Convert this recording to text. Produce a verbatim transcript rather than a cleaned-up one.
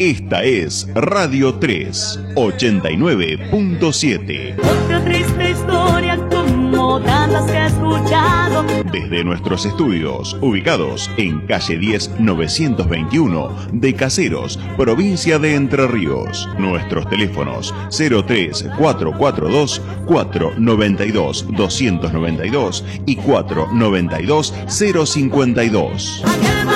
Esta es Radio tres, ochenta y nueve punto siete. Otra triste historia como tantas que he escuchado. Desde nuestros estudios, ubicados en calle diez novecientos veintiuno de Caseros, provincia de Entre Ríos. Nuestros teléfonos cero tres cuatro cuatro dos, cuatro nueve dos, dos nueve dos y cuatro nueve dos, cero cincuenta y dos.